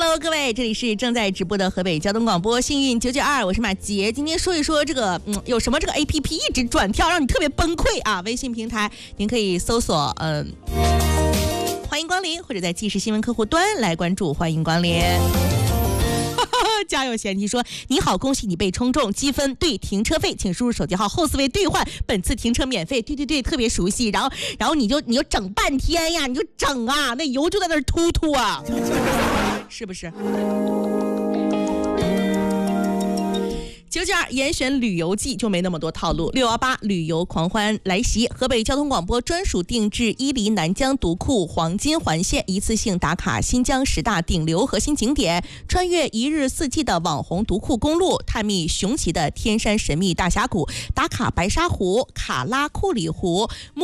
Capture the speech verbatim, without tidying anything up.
Hello， 各位，这里是正在直播的河北交通广播幸运九九二，我是马杰。今天说一说这个，嗯，有什么这个 A P P 一直转跳，让你特别崩溃啊？微信平台您可以搜索，嗯、呃，欢迎光临，或者在即时新闻客户端来关注，欢迎光临。家有贤妻说：“你好，恭喜你被冲中积分兑停车费，请输入手机号后四位兑换，本次停车免费。”对对对，特别熟悉。然后，然后你就你就整半天呀，你就整啊，那油就在那儿突突啊，是不是？九九二严选旅游季就没那么多套路，六幺八旅游狂欢来袭，河北交通广播专属定制伊犁南疆独库黄金环线，一次性打卡新疆十大顶流核心景点，穿越一日四季的网红独库公路，探秘雄奇的天山神秘大峡谷，打卡白沙湖、卡拉库里湖。